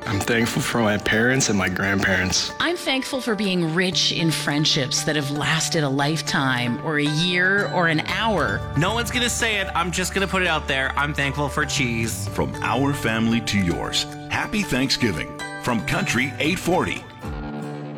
I'm thankful for my parents and my grandparents. I'm thankful for being rich in friendships that have lasted a lifetime or a year or an hour. No one's going to say it. I'm just going to put it out there. I'm thankful for cheese. From our family to yours, happy Thanksgiving from Country 840.